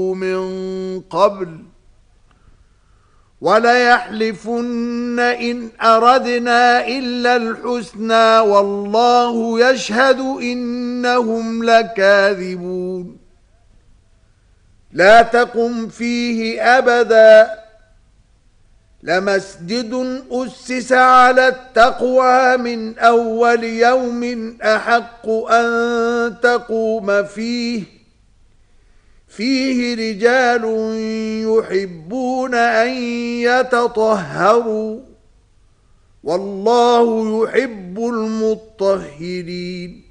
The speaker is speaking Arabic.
من قبل وليحلفن إن أردنا إلا الحسنى والله يشهد إنهم لكاذبون لا تقم فيه أبدا لمسجد أسس على التقوى من أول يوم أحق أن تقوم فيه رجال يحبون أن يتطهروا والله يحب المطهرين